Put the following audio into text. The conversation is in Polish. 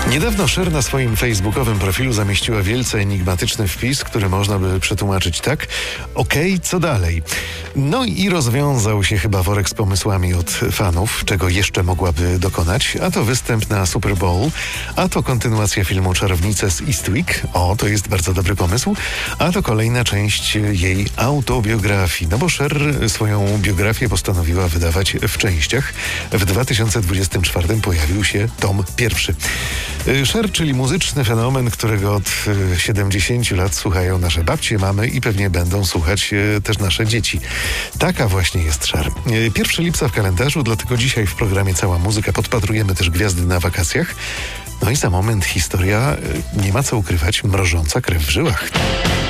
Niedawno Cher na swoim facebookowym profilu zamieściła wielce enigmatyczny wpis, który można by przetłumaczyć tak: okej, co dalej? No i rozwiązał się chyba worek z pomysłami od fanów, czego jeszcze mogłaby dokonać, a to występ na Super Bowl, a to kontynuacja filmu Czarownice z Eastwick, o, to jest bardzo dobry pomysł, a to kolejna część jej autobiografii, no bo Cher swoją biografię postanowiła wydawać w częściach. W 2024 pojawił się tom pierwszy. Cher, czyli muzyczny fenomen, którego od 70 lat słuchają nasze babcie, mamy i pewnie będą słuchać też nasze dzieci. Taka właśnie jest Cher. 1 lipca w kalendarzu, dlatego dzisiaj w programie Cała Muzyka podpatrujemy też gwiazdy na wakacjach. No i za moment historia, nie ma co ukrywać, mrożąca krew w żyłach.